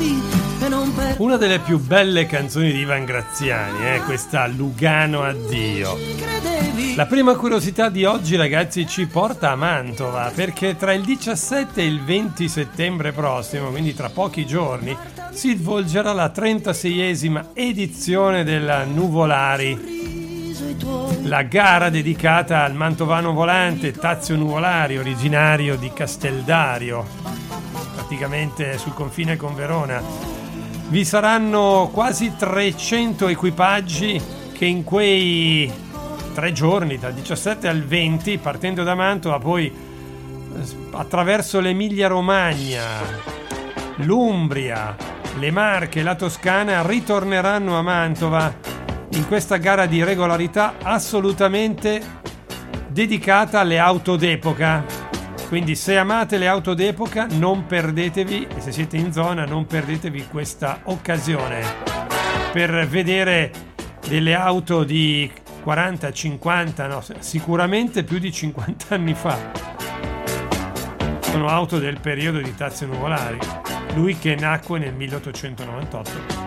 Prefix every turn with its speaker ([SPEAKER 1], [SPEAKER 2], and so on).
[SPEAKER 1] Una delle più belle canzoni di Ivan Graziani, questa Lugano addio. La prima curiosità di oggi, ragazzi, ci porta a Mantova, perché tra il 17 e il 20 settembre prossimo, quindi tra pochi giorni, si svolgerà la 36esima edizione della Nuvolari, la gara dedicata al mantovano volante Tazio Nuvolari, originario di Casteldario, praticamente sul confine con Verona. Vi saranno quasi 300 equipaggi che in quei 3 giorni, dal 17 al 20, partendo da Mantova, poi attraverso l'Emilia Romagna, l'Umbria, le Marche e la Toscana, ritorneranno a Mantova in questa gara di regolarità assolutamente dedicata alle auto d'epoca. Quindi se amate le auto d'epoca non perdetevi, e se siete in zona non perdetevi questa occasione per vedere delle auto di 40, 50, no, sicuramente più di 50 anni fa. Sono auto del periodo di Tazio Nuvolari, lui che nacque nel 1898.